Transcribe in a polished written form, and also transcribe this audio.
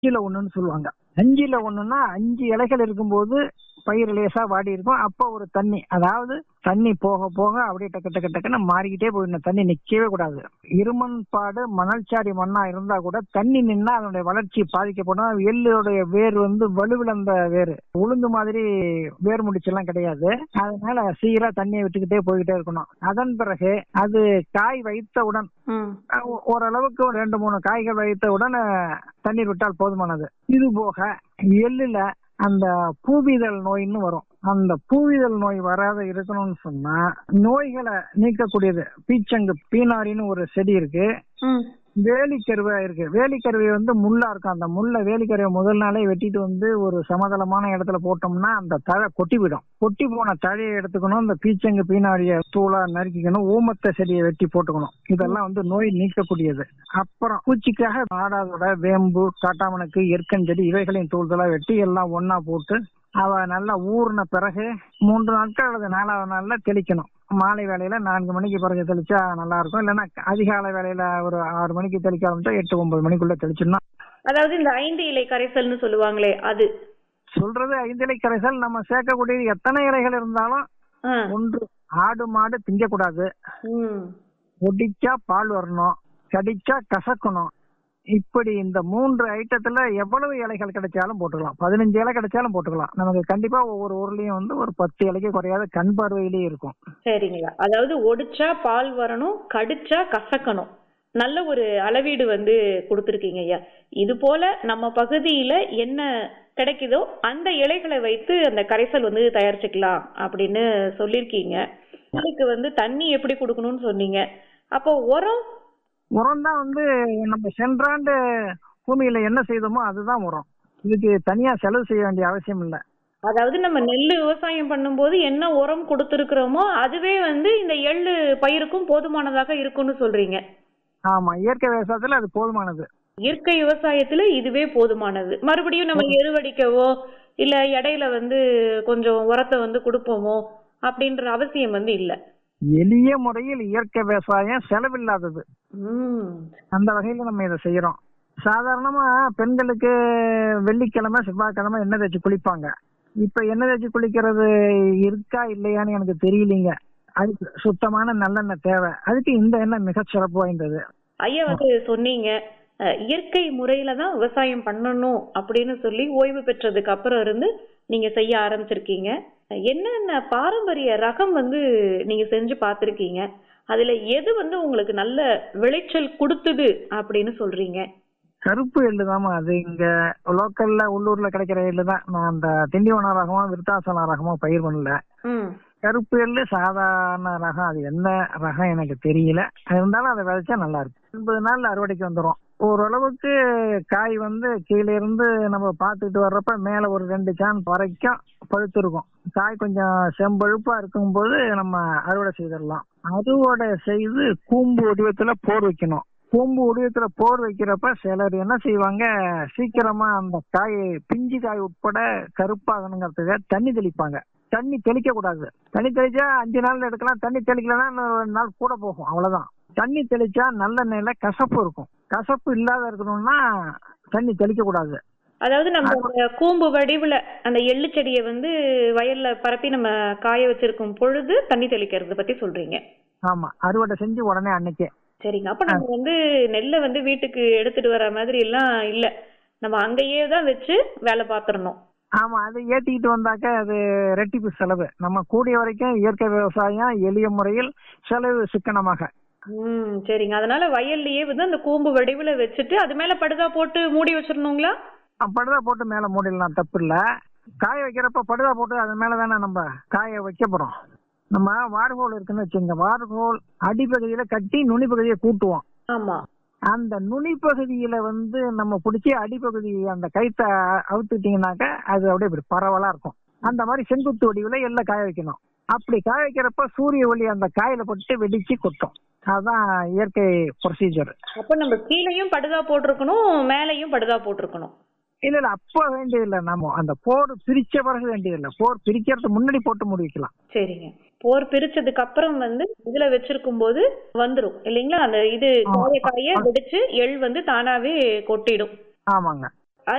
5ல் 1ன்னு சொல்லுவாங்க. 5ல் 1ன்னா 5 இலைகள் இருக்கும்போது பயிர் லேசா வாடி இருக்கும். அப்போ ஒரு தண்ணி, அதாவது தண்ணி போக போக அப்படியே டக்கு டக்கு டக்குன்னு மாறிக்கிட்டே போயிடணும். தண்ணி நிக்கவே கூடாது. இருமண்பாடு மணல்சாரி மண்ணா இருந்தா கூட தண்ணி நின்னா அதனுடைய வளர்ச்சி பாதிக்கப்படும். எள்ளுடைய வேர் வலுவிழந்த வேர், உளுந்து மாதிரி வேர் முடிச்செல்லாம் கிடையாது. அதனால சீரா தண்ணியை விட்டுக்கிட்டே போய்கிட்டே இருக்கணும். அதன் பிறகு அது காய் வைத்தவுடன் ஓரளவுக்கு 2-3 காய்கள் வைத்தவுடன் தண்ணீர் விட்டால் போதுமானது. இது போக எள்ளுல அந்த பூவிதழ் நோயின்னு வரும். அந்த பூவிதழ் நோய் வராத இருக்கணும்னு சொன்னா நோய்களை நீக்கக்கூடியது பீச்சங்கு பீனாரின்னு ஒரு செடி இருக்கு. வேலிக்கருவை இருக்கு. வேலிக்கருவை முள்ளா இருக்கும். அந்த வேலிக்கருவை முதல் நாளே வெட்டிட்டு ஒரு சமதளமான இடத்துல போட்டோம்னா அந்த தழை கொட்டி விடும். கொட்டி போன தழையை எடுத்துக்கணும். இந்த பீச்சங்கு பீனாரிய தூளா நறுக்கிக்கணும். ஊமத்த செடியை வெட்டி போட்டுக்கணும். இதெல்லாம் நோய் நீக்கக்கூடியது. அப்புறம் பூச்சிக்காக ஆடாதோட, வேம்பு, காட்டாமணக்கு, எற்கஞ்செடி இவைகளையும் தூள்களா வெட்டி எல்லாம் ஒன்னா போட்டு அவ நல்லா ஊறின பிறகு 3 நாட்கள் அல்லது 4வது நாள்ல தெளிக்கணும். மாலை வேலையில 4 மணிக்கு பிறகு தெளிச்சா நல்லா இருக்கும். இல்லைன்னா அதிகாலை வேலையில ஒரு 6 மணிக்கு தெளிக்க ஆரம்பிச்சா 8-9 மணிக்குள்ள தெளிச்சிடணும். அதாவது இந்த 5 இலை கரைசல்னு சொல்லுவாங்களே, அது சொல்றது 5 இலை கரைசல். நம்ம சேர்க்கக்கூடிய எத்தனை இலைகள் இருந்தாலும் ஒன்று, ஆடு மாடு திங்க கூடாது. ஒடிச்சா பால் வரணும், கடிச்சா கசக்கணும். இப்படி இந்த 3 ஐட்டத்துல எவ்வளவு இலைகள் கிடைச்சாலும் போட்டுக்கலாம். 15 இலை கிடைச்சாலும் போட்டுக்கலாம். நமக்கு கண்டிப்பா ஒவ்வொரு ஊர்லயும் ஒரு 10 இலைக்கு குறையாத கண் பார்வையிலேயே இருக்கும். சரிங்களா? அதாவது ஒடிச்சா பால் வரணும், கடிச்சா கசக்கணும். நல்ல ஒரு அளவீடு கொடுத்துருக்கீங்க ஐயா. இது போல நம்ம பகுதியில என்ன கிடைக்குதோ அந்த இலைகளை வைத்து அந்த கரைசல் தயாரிச்சுக்கலாம் அப்படின்னு சொல்லியிருக்கீங்க. அதுக்கு தண்ணி எப்படி கொடுக்கணும்னு சொன்னீங்க. அப்போ உரம் தான் நம்ம சென்றாண்டு பூமியில என்ன செய்தோமோ அதுதான் உரம். இதுக்கு தனியா செலவு செய்ய வேண்டிய அவசியம் இல்லை. அதாவது நம்ம நெல் விவசாயம் பண்ணும்போது என்ன உரம் கொடுத்துருக்கிறோமோ அதுவே இந்த எள்ளு பயிருக்கும் போதுமானதாக இருக்கும்னு சொல்றீங்க. ஆமா, இயற்கை விவசாயத்துல அது போதுமானது. இயற்கை விவசாயத்துல இதுவே போதுமானது. மறுபடியும் நம்ம எருவடிக்கவோ இல்ல இடையில கொஞ்சம் உரத்தை கொடுப்போமோ அப்படின்ற அவசியம் இல்ல. எளிய முறையில் இயற்கை விவசாயம் செலவில்லாதது. அந்த வகையில நம்ம இதை செய்யறோம். சாதாரணமா பெண்களுக்கு வெள்ளிக்கிழமை செவ்வாய்க்கிழமை எண்ணெய் தேய்ச்சி குளிப்பாங்க. இப்ப எண்ணெய் தேய்ச்சி குளிக்கிறது இருக்கா இல்லையான்னு எனக்கு தெரியலீங்க. அதுக்கு சுத்தமான நல்லெண்ணெய் தேவை. அதுக்கு இந்த எண்ணெய் மிக சிறப்பு வாய்ந்தது. ஐயா சொன்னீங்க இயற்கை முறையில தான் விவசாயம் பண்ணணும் அப்படின்னு சொல்லி ஓய்வு பெற்றதுக்கு அப்புறம் இருந்து நீங்க செய்ய ஆரம்பிச்சிருக்கீங்க. என்னென்ன பாரம்பரிய ரகம் நீங்க செஞ்சு பார்த்திருக்கீங்க? அதுல எது உங்களுக்கு நல்ல விளைச்சல் கொடுத்தது அப்படின்னு சொல்றீங்க? கருப்பு எள்ளு தாமா. அது இங்க லோக்கல்ல உள்ளூர்ல கிடைக்கிற எள்ளு தான். நான் அந்த திண்டிவன ரகமா விருத்தாசன ரகமா பயிர் பண்ணல. கருப்பு எள்ளு சாதாரண ரகம். அது என்ன ரகம் எனக்கு தெரியல. இருந்தாலும் அதை விளைச்சா நல்லா இருக்கு. 80 நாள்ல அறுவடைக்கு வந்துடும். ஓரளவுக்கு காய் கீழே இருந்து நம்ம பார்த்துட்டு வர்றப்ப மேல ஒரு 2 சான் வரைக்கும் பழுத்து இருக்கும். காய் கொஞ்சம் செம்பழுப்பா இருக்கும்போது நம்ம அறுவடை செய்திடலாம். அறுவடை செய்து கூம்பு வடிவத்துல போர் வைக்கணும். கூம்பு வடிவத்துல போர் வைக்கிறப்ப சிலர் என்ன செய்வாங்க, சீக்கிரமா அந்த காய் பிஞ்சு காய் உட்பட கருப்பாகணுங்கிறதுக்கு தண்ணி தெளிப்பாங்க. தண்ணி தெளிக்க கூடாது. தண்ணி தெளிச்சா 5 நாள்ல எடுக்கலாம். தண்ணி தெளிக்கலன்னா 2 நாள் கூட போகும். அவ்வளவுதான். தண்ணி தெளிச்சா நல்லெண்ணெயில கசப்பு இருக்கும். கசப்பு இல்லாத இருக்கணும்னா தண்ணி தெளிக்க கூடாது. அதாவது நம்ம கூம்பு வடிவுல அந்த எள்ளு செடியை வயல்ல பரப்பி நம்ம காய வச்சிருக்கும் பொழுது தண்ணி தெளிக்கிறது பத்தி சொல்றீங்க. ஆமா, அறுவடை செஞ்சு உடனே அன்னைக்கே. சரிங்க. அப்ப நம்ம நெல்லை வீட்டுக்கு எடுத்துட்டு வர மாதிரி எல்லாம் இல்ல, நம்ம அங்கேயே தான் வச்சு வேலை பார்த்துடணும். ஆமா, அது ஏத்திக்கிட்டு வந்தாக்க அது ரெட்டிப்பு செலவு. நம்ம கூடிய வரைக்கும் இயற்கை விவசாயம் எளிய முறையில் செலவு சிக்கனமாக. சரிங்க. அதனால வயல்லயே அந்த கூம்பு வடிவுல வச்சுட்டு அது மேல படுதா போட்டு மூடி வச்சிடணுங்களா? படுதா போட்டு மேல மூடிடலாம், தப்பு இல்ல. காய வைக்கிறப்ப படுதா போட்டு அது மேலதானே நம்ம காய வைக்க போறோம். நம்ம வார்கோல் இருக்குன்னு வச்சுங்க. வார்கோல் அடிப்பகுதியில கட்டி நுனி பகுதியை கூட்டுவோம். ஆமா. அந்த நுனி பகுதியில நம்ம பிடிச்சி அடிப்பகுதி அந்த கைத்தை அவுத்துட்டீங்கன்னாக்க அது அப்படியே பரவலா இருக்கும். அந்த மாதிரி செங்குத்து வடிவுல எல்லாம் காய வைக்கணும். அப்படி காய வைக்கிறப்ப சூரிய ஒளி அந்த காயில போட்டு வெடிச்சு கொட்டும். அதுதான் இயற்கை ப்ரொசீஜர். அப்ப நம்ம கீழையும் படுதா போட்டிருக்கணும், மேலையும் படுதா போட்டிருக்கணும். இல்ல அப்ப வேண்டியதில்லை. நம்ம அந்த போர் பிரிச்ச பிறகு வேண்டியதில்லை. போர் பிரிக்கிறதுக்கு முன்னாடி போட்டு மூடி வைக்கலாம். சரிங்க. போர் பிரிச்சதுக்கு அப்புறம் இதுல வச்சிருக்கும் போது வந்துரும் இல்லைங்களா? அந்த இது காய காய வெடிச்சு எள் தானாவே கொட்டிடும். ஆமாங்க.